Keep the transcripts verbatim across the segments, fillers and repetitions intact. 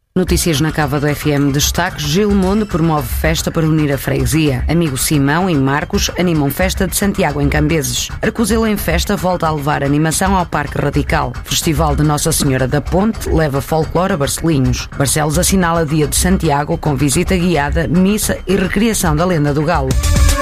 Notícias na Cava do F M. Destaques: Gilmondo promove festa para unir a freguesia. Amigo Simão e Marcos animam festa de Santiago em Cambeses. Arcozelo em festa volta a levar animação ao Parque Radical. Festival de Nossa Senhora da Ponte leva folclore a Barcelinhos. Barcelos assinala Dia de Santiago com visita guiada, missa e recriação da lenda do Galo.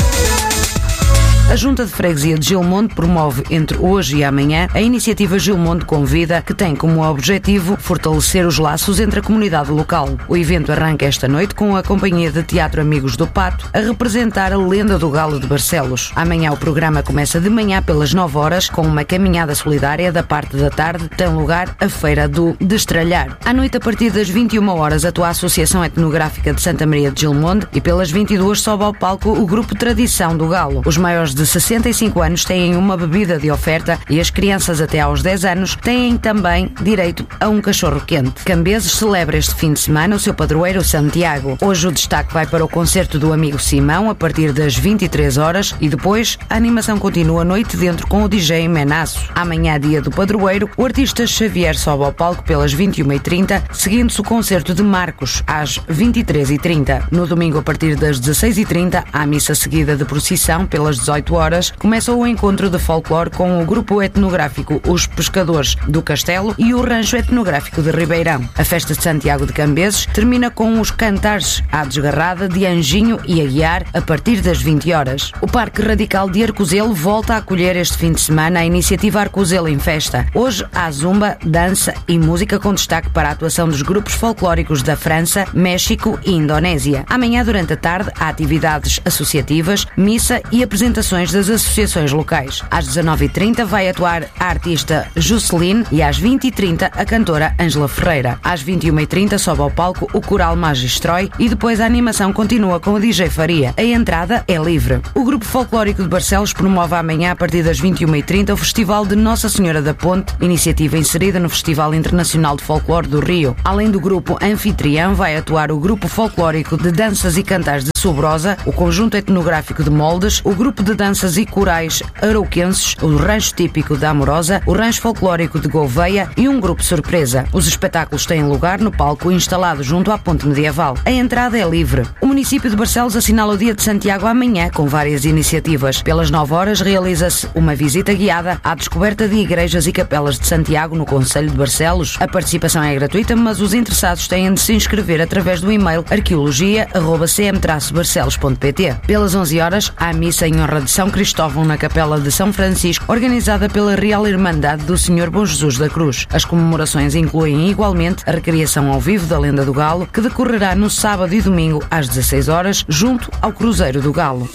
A Junta de Freguesia de Gilmondo promove entre hoje e amanhã a iniciativa Gilmondo Convida, que tem como objetivo fortalecer os laços entre a comunidade local. O evento arranca esta noite com a Companhia de Teatro Amigos do Pato a representar a lenda do Galo de Barcelos. Amanhã o programa começa de manhã pelas nove horas com uma caminhada solidária. Da parte da tarde tem lugar a Feira do Destralhar. À noite, a partir das vinte e uma horas, atua a Associação Etnográfica de Santa Maria de Gilmondo e pelas vinte e duas sobe ao palco o Grupo Tradição do Galo. Os maiores de sessenta e cinco anos têm uma bebida de oferta e as crianças até aos dez anos têm também direito a um cachorro quente. Cambeses celebra este fim de semana o seu padroeiro Santiago. Hoje o destaque vai para o concerto do Amigo Simão a partir das vinte e três horas e depois a animação continua noite dentro com o D J Menaço. Amanhã, dia do padroeiro, o artista Xavier sobe ao palco pelas vinte e uma e trinta, seguindo-se o concerto de Marcos às vinte e três e trinta. No domingo, a partir das dezasseis e trinta, há missa seguida de procissão pelas dezoito horas, começa o encontro de folclore com o grupo etnográfico Os Pescadores do Castelo e o Rancho Etnográfico de Ribeirão. A festa de Santiago de Cambeses termina com os cantares à desgarrada de Anjinho e Aguiar a partir das vinte horas. O Parque Radical de Arcozelo volta a acolher este fim de semana a iniciativa Arcozelo em Festa. Hoje há zumba, dança e música com destaque para a atuação dos grupos folclóricos da França, México e Indonésia. Amanhã, durante a tarde, há atividades associativas, missa e apresentações das associações locais. Às dezanove e trinta vai atuar a artista Jusceline e às vinte e trinta a cantora Ângela Ferreira. Às vinte e uma e trinta sobe ao palco o coral Magistroi e depois a animação continua com o D J Faria. A entrada é livre. O grupo folclórico de Barcelos promove amanhã a partir das vinte e uma e trinta o Festival de Nossa Senhora da Ponte, iniciativa inserida no Festival Internacional de Folclore do Rio. Além do grupo anfitrião, vai atuar o grupo folclórico de danças e cantares de Sobrosa, o conjunto etnográfico de Moldes, o grupo de danças e corais arauquenses, o rancho típico da Amorosa, o rancho folclórico de Gouveia e um grupo surpresa. Os espetáculos têm lugar no palco instalado junto à ponte medieval. A entrada é livre. O município de Barcelos assinala o Dia de Santiago amanhã com várias iniciativas. Pelas nove horas realiza-se uma visita guiada à descoberta de igrejas e capelas de Santiago no concelho de Barcelos. A participação é gratuita, mas os interessados têm de se inscrever através do e-mail arqueologia arroba c m barcelos ponto p t. Pelas onze horas há missa em honra de São Cristóvão na Capela de São Francisco, organizada pela Real Irmandade do Senhor Bom Jesus da Cruz. As comemorações incluem igualmente a recriação ao vivo da Lenda do Galo, que decorrerá no sábado e domingo às dezasseis horas, junto ao Cruzeiro do Galo.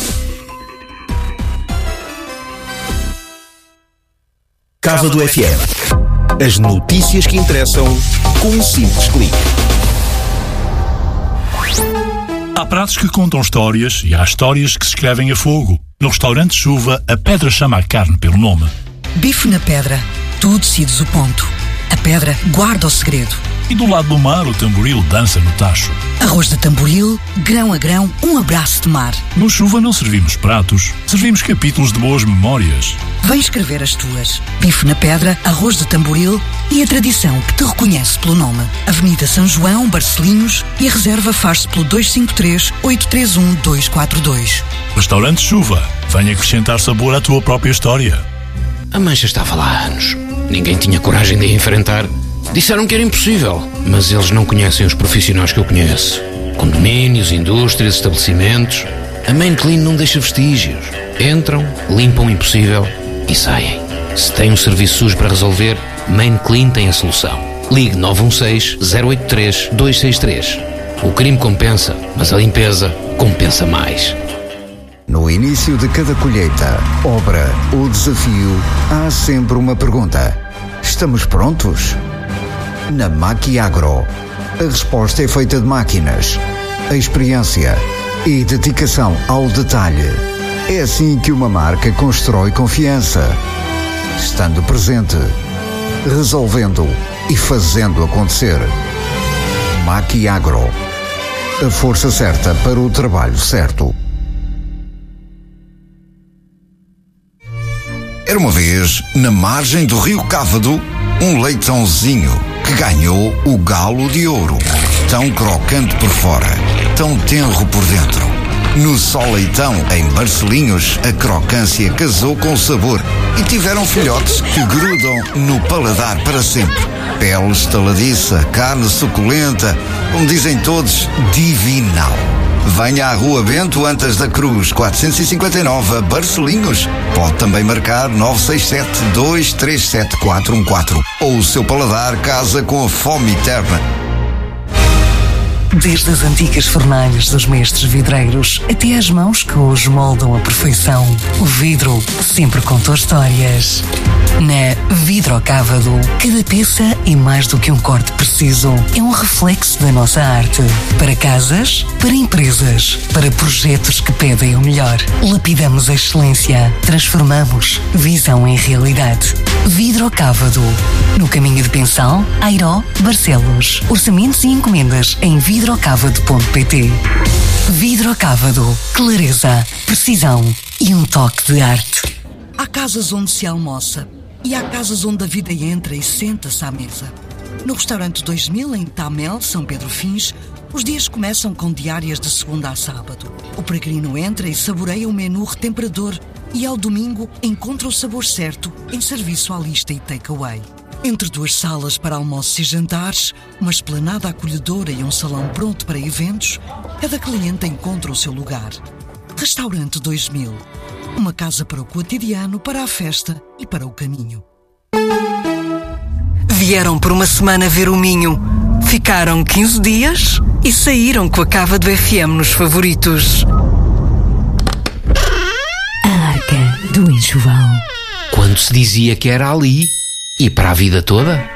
Cava do F M. As notícias que interessam com um simples clique. Há pratos que contam histórias e há histórias que se escrevem a fogo. No restaurante Chuva, a Pedra chama a carne pelo nome. Bife na Pedra. Tu decides o ponto. A Pedra guarda o segredo. E do lado do mar, o tamboril dança no tacho. Arroz de tamboril, grão a grão, um abraço de mar. No Chuva não servimos pratos, servimos capítulos de boas memórias. Vem escrever as tuas. Bife na Pedra, arroz de tamboril e a tradição que te reconhece pelo nome. Avenida São João, Barcelinhos, e a reserva faz-se pelo dois cinco três, oito três um, dois quatro dois. Restaurante Chuva, vem acrescentar sabor à tua própria história. A mancha estava lá há anos. Ninguém tinha coragem de a enfrentar. Disseram que era impossível, mas eles não conhecem os profissionais que eu conheço. Condomínios, indústrias, estabelecimentos. A Main Clean não deixa vestígios. Entram, limpam o impossível e saem. Se tem um serviço sujo para resolver, Main Clean tem a solução. Ligue nove um seis, zero oito três, dois seis três. O crime compensa, mas a limpeza compensa mais. No início de cada colheita, obra ou desafio, há sempre uma pergunta. Estamos prontos? Na Maquiagro, a resposta é feita de máquinas, a experiência e dedicação ao detalhe. É assim que uma marca constrói confiança. Estando presente, resolvendo e fazendo acontecer. Maquiagro, a força certa para o trabalho certo. Era uma vez, na margem do rio Cávado, um leitãozinho que ganhou o Galo de Ouro. Tão crocante por fora, tão tenro por dentro. No Só Leitão, em Barcelinhos, a crocância casou com o sabor e tiveram filhotes que grudam no paladar para sempre. Pele estaladiça, carne suculenta, como dizem todos, divinal. Venha à Rua Bento Antas da Cruz, quatrocentos e cinquenta e nove, Barcelinhos. Pode também marcar nove seis sete, dois três sete, quatro um quatro ou o seu paladar casa com a fome eterna. Desde as antigas fornalhas dos mestres vidreiros até às mãos que hoje moldam a perfeição, o vidro sempre contou histórias. Na Vidrocávado, cada peça é mais do que um corte preciso. É um reflexo da nossa arte. Para casas, para empresas, para projetos que pedem o melhor. Lapidamos a excelência. Transformamos visão em realidade. Vidrocávado. No caminho de Pensão, Airó, Barcelos. Orçamentos e encomendas em vidrocávado ponto pt. Vidrocávado. Clareza, precisão e um toque de arte. Há casas onde se almoça e há casas onde a vida entra e senta-se à mesa. No restaurante dois mil, em Tamel, São Pedro Fins, os dias começam com diárias de segunda a sábado. O peregrino entra e saboreia o menu retemperador e ao domingo encontra o sabor certo em serviço à lista e takeaway. Entre duas salas para almoços e jantares, uma esplanada acolhedora e um salão pronto para eventos, cada cliente encontra o seu lugar. Restaurante dois mil. Uma casa para o cotidiano, para a festa e para o caminho. Vieram por uma semana ver o Minho. Ficaram quinze dias e saíram com a Cávado F M nos favoritos. A Arca do Enxoval. Quando se dizia que era ali, e para a vida toda?